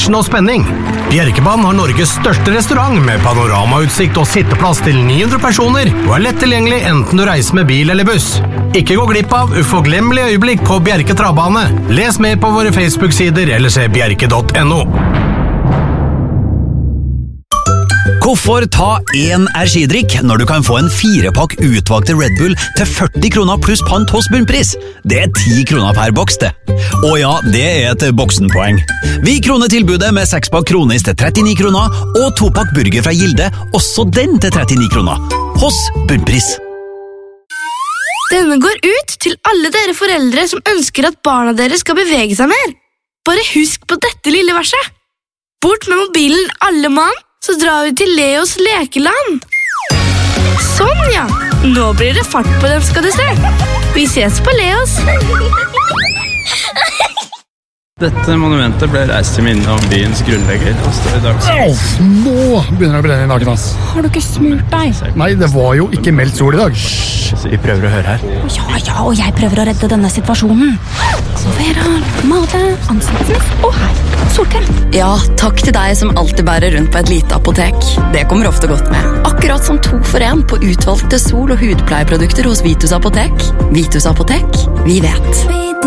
action og spenning. Bjerkebanen har Norges største restaurant med panoramautsikt og sitteplass til 900 personer, og er lett tilgjengelig enten du reiser med bil eller buss. Ikke gå glipp av uforglemmelige øyeblikk på Bjerke Travbane. Les mer på våre Facebook-sider eller se bjerke.no. Hvorfor ta en energidrikk når du kan få en 4-pakk utvalgte Red Bull til 40 kroner pluss pant hos Bunnpris? Det 10 kroner per boks, det. Og ja, det et boksenpoeng. Vi kroner tilbudet med 6-pakk kronis til 39 kroner, og 2-pakk burger fra Gilde, også den til 39 kroner. Hos Bunnpris. Denne går ut til alle dere foreldre som ønsker at barna deres skal bevege seg mer. Bare husk på dette lille verset. Bort med mobilen, alle mann. Så drar vi til Leos lekeland. Sånn, ja. Nå blir det fart på dem, skal du se. Vi ses på Leos. Dette monumentet ble reist til minne om byens grunnlegger og står i dag. Nå begynner det å brenne i naken, ass. Har du ikke smurt deg? Nei, det var jo ikke meldt sol i dag. Så vi prøver å høre her. Ja, og jeg prøver å redde denne situasjonen. Vera, male, ansiktsmist og her. Solkrem. Ja, takk til deg som alltid bærer rundt på et lite apotek. Det kommer ofte godt med. Akkurat som 2 for 1 på utvalgte sol- og hudpleieprodukter hos Vitus Apotek. Vitus Apotek, vi vet.